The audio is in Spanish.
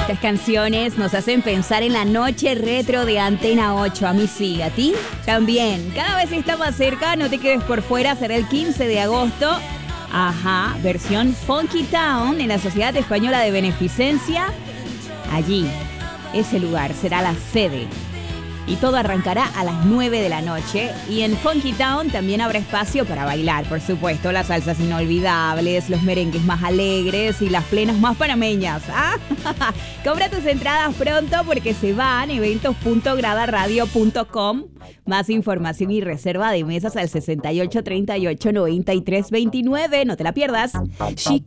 Estas canciones nos hacen pensar en la noche retro de Antena 8. A mí sí, ¿a ti? También. Cada vez está más cerca, no te quedes por fuera, será el 15 de agosto. Ajá, versión Funky Town en la Sociedad Española de Beneficencia. Allí, ese lugar será la sede. Y todo arrancará a las 9 de la noche. Y en Funky Town también habrá espacio para bailar, por supuesto. Las salsas inolvidables, los merengues más alegres y las plenas más panameñas. ¿Ah? Compra tus entradas pronto porque se van. eventos.gradaradio.com. Más información y reserva de mesas al 6838-9329. No te la pierdas. She